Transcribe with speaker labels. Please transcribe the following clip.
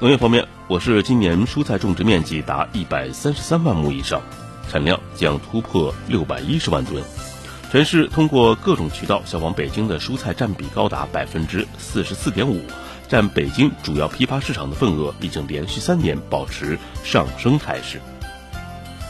Speaker 1: 农业方面，我市今年蔬菜种植面积达133万亩以上，产量将突破610万吨。全市通过各种渠道销往北京的蔬菜占比高达44.5%，占北京主要批发市场的份额已经连续3年保持上升态势。